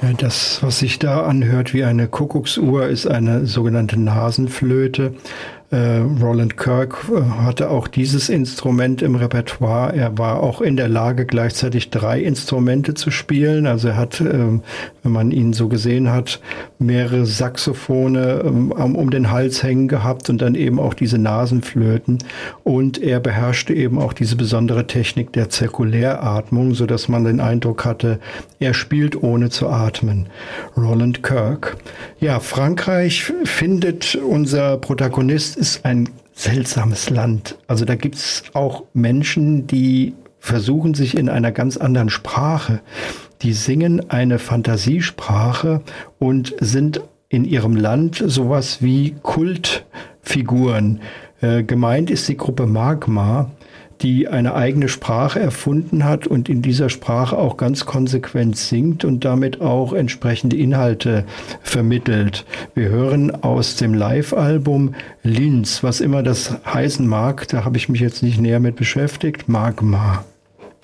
Das, was sich da anhört wie eine Kuckucksuhr, ist eine sogenannte Nasenflöte. Roland Kirk hatte auch dieses Instrument im Repertoire. Er war auch in der Lage, gleichzeitig 3 Instrumente zu spielen. Also er hat, wenn man ihn so gesehen hat, mehrere Saxophone um den Hals hängen gehabt und dann eben auch diese Nasenflöten. Und er beherrschte eben auch diese besondere Technik der Zirkuläratmung, sodass man den Eindruck hatte, er spielt ohne zu atmen. Roland Kirk. Ja, Frankreich, findet unser Protagonist, ist ein seltsames Land. Also da gibt's auch Menschen, die versuchen sich in einer ganz anderen Sprache. Die singen eine Fantasiesprache und sind in ihrem Land sowas wie Kultfiguren. Gemeint ist die Gruppe Magma, die eine eigene Sprache erfunden hat und in dieser Sprache auch ganz konsequent singt und damit auch entsprechende Inhalte vermittelt. Wir hören aus dem Live-Album Linz, was immer das heißen mag, da habe ich mich jetzt nicht näher mit beschäftigt, Magma.